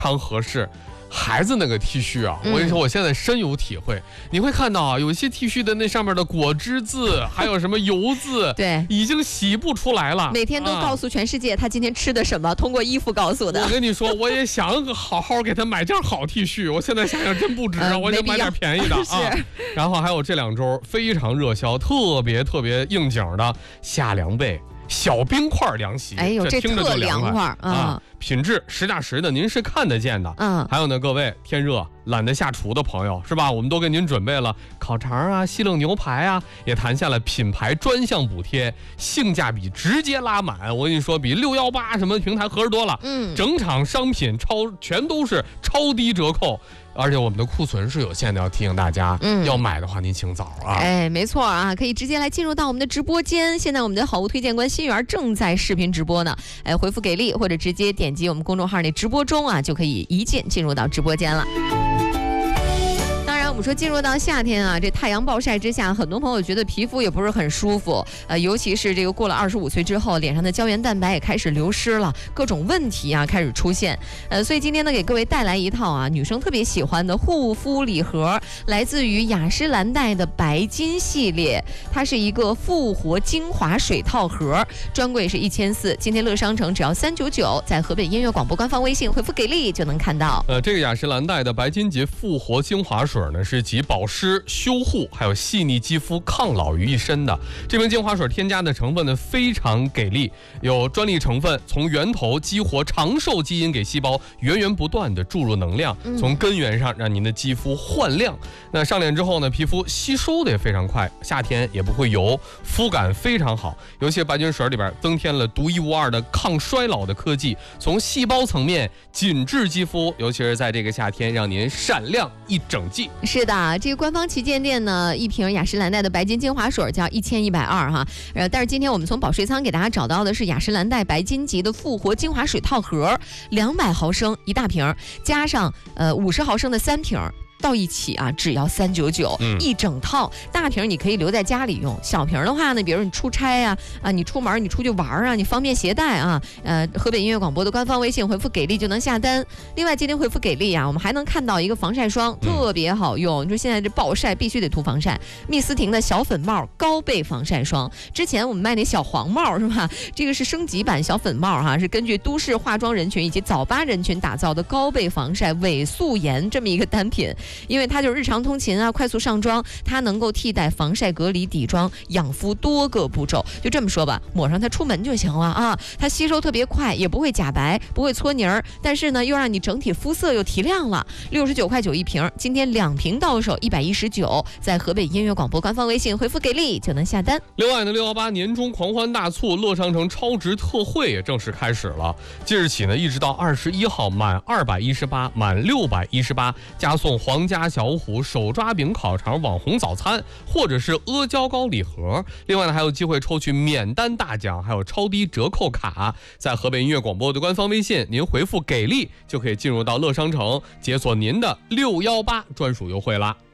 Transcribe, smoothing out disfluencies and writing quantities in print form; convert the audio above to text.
常合适。孩子那个 T 恤啊，我跟你说，我现在深有体会。你会看到啊，有一些 T 恤的那上面的果汁字，还有什么油字， 对， 已经洗不出来了。 每天都告诉全世界他今天吃的什么，通过衣服告诉的。 我跟你说，我也想好好给他买件好 T 恤，我现在想想真不值，我就买点便宜的啊。然后还有这2周非常热销、特别应景的夏凉被。小冰块凉席， 哎呦，这听着就凉快啊！ 品质实打实的，您是看得见的。还有呢，各位天热懒得下厨的朋友，是吧？我们都给您准备了烤肠啊、西冷牛排啊，也谈下了品牌专项补贴，性价比直接拉满。我跟你说，比618什么平台合适多了。整场商品全都是超低折扣。而且我们的库存是有限的，要提醒大家，要买的话您请早啊！ 哎，没错啊，可以直接来进入到我们的直播间。现在我们的好物推荐官心源正在视频直播呢，哎，回复给力或者直接点击我们公众号那直播中啊，就可以一键进入到直播间了。我们说进入到夏天啊，这太阳暴晒之下，很多朋友觉得皮肤也不是很舒服，尤其是这个过了25岁之后，脸上的胶原蛋白也开始流失了，各种问题啊开始出现，所以今天呢给各位带来一套啊女生特别喜欢的护肤礼盒，来自于雅诗兰黛的白金系列，它是一个复活精华水套盒，专柜是1400，今天乐商城只要399，在河北音乐广播官方微信回复给力就能看到。 这个雅诗兰黛的白金级复活精华水呢，是集保湿、修护还有细腻肌肤、抗老于一身的。这瓶精华水添加的成分呢非常给力，有专利成分，从源头激活长寿基因，给细胞源不断的注入能量，从根源上让您的肌肤焕亮。那上脸之后呢，皮肤吸收的也非常快，夏天也不会油，肤感非常好。尤其白金水里边增添了独一无二的抗衰老的科技，从细胞层面紧致肌肤，尤其是在这个夏天，让您闪亮一整季。 是的，这个官方旗舰店呢，一瓶雅诗兰黛的白金精华水叫1120哈，但是今天我们从保税仓给大家找到的是雅诗兰黛白金级的复活精华水套盒，200毫升一大瓶，加上50毫升的3瓶。到一起啊，只要399，一整套。大瓶你可以留在家里用，小瓶的话呢，比如你出差啊，你出门你出去玩啊，你方便携带啊。河北音乐广播的官方微信回复给力就能下单。另外今天回复给力啊，我们还能看到一个防晒霜，特别好用。你说现在这暴晒必须得涂防晒，蜜斯婷的小粉帽高倍防晒霜。之前我们卖那小黄帽是吧？这个是升级版小粉帽哈，是根据都市化妆人群以及早八人群打造的高倍防晒伪素颜这么一个单品。因为它就是日常通勤啊，快速上妆，它能够替代防晒、隔离、底妆、养肤多个步骤。就这么说吧，抹上它出门就行了啊。它吸收特别快，也不会假白，不会搓泥儿，但是呢，又让你整体肤色又提亮了。69.9块一瓶，今天2瓶到手119，在河北音乐广播官方微信回复给力就能下单。 另外呢，618年中狂欢大促，乐商城超值特惠也正式开始了。即日起呢，一直到21号，满218，满618，加送皇家小虎手抓饼烤肠网红早餐，或者是阿胶糕礼盒。另外呢，还有机会抽取免单大奖，还有超低折扣卡。在河北音乐广播的官方微信，您回复给力就可以进入到乐商城，解锁您的618专属优惠啦。